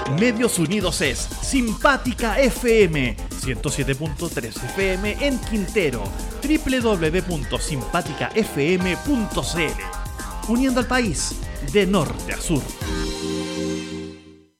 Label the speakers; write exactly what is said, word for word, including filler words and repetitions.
Speaker 1: Medios Unidos es Simpática F M, ciento siete punto tres F M en Quintero, doble u doble u doble u punto simpática f m punto c l. Uniendo al país de norte a sur.